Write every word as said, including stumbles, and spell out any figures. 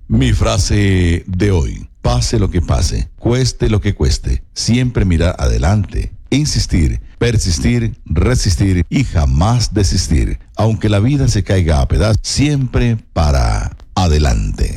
Mi frase de hoy: pase lo que pase, cueste lo que cueste, siempre mirar adelante, insistir, persistir, resistir y jamás desistir. Aunque la vida se caiga a pedazos, siempre para adelante.